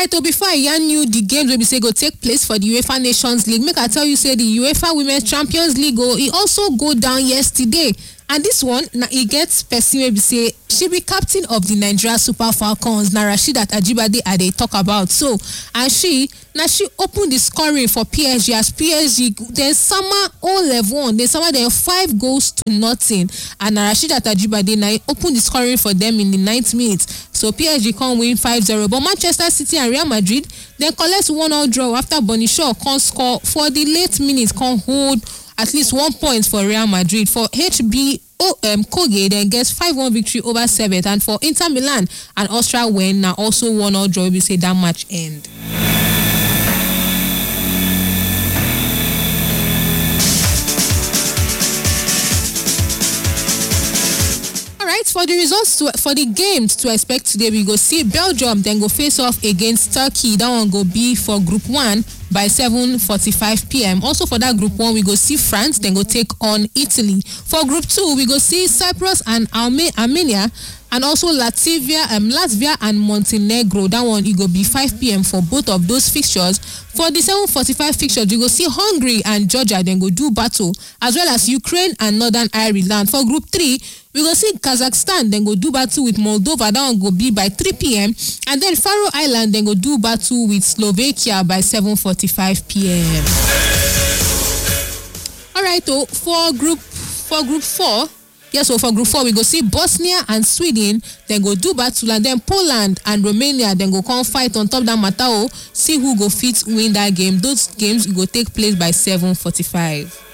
Alright, so before I yarn you the games wey be say go take place for the UEFA Nations League, make I tell you say the UEFA Women's Champions League e also go down yesterday. And this one, now e gets person wey be say she be captain of the Nigeria Super Falcons, na Rasheedat Ajibade I dey talk about. So, and she opened the scoring for PSG as PSG then sama level on, they sama them 5 goals to nothing. And Rasheedat Ajibade now opened the scoring for them in the 9th minute. So PSG can win 5-0. But Manchester City and Real Madrid then collect 1-1 draw after Bonny Shaw can score for the late minutes, can hold at least 1 point for Real Madrid. For HB Koge then gets 5-1 victory over Servette, and for Inter Milan and Austria win now also 1-0 draw. We say that match end. Alright, for the results for the games to expect today, we go see Belgium then go face off against Turkey. That one go be for Group 1 by 7:45 p.m. Also for that Group 1, we go see France then go take on Italy. For Group 2, we go see Cyprus and Armenia, and also Latvia and Montenegro. That one it go be 5 p.m. for both of those fixtures. For the 7:45 fixtures, we go see Hungary and Georgia then go do battle, as well as Ukraine and Northern Ireland. For Group 3, we go see Kazakhstan then go do battle with Moldova. That one go be by 3 p.m. and then Faroe Island then go do battle with Slovakia by 7:45 p.m. Alright, so for Group 4. Yes, so for Group 4, we go see Bosnia and Sweden, then go do battle, and then Poland and Romania, then go come fight on top that matter. See who go fit win that game. Those games go take place by 7:45.